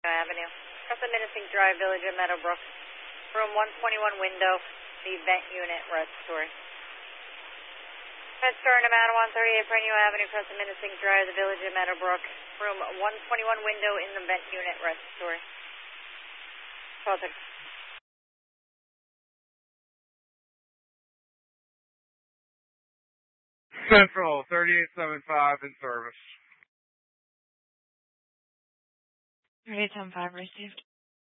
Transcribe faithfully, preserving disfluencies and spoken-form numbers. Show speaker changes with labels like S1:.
S1: Avenue. Crescent Menacing Drive, Village of Meadowbrook. Room one twenty-one window, the vent unit respiratory. MedStar Nevada one thirty-eight Perennial Avenue, Crescent Menacing Drive, the Village of Meadowbrook. Room one twenty-one window in the vent unit respiratory. Celtic.
S2: Central, thirty-eight seventy-five in service.
S3: thirty-eight seventy-five received.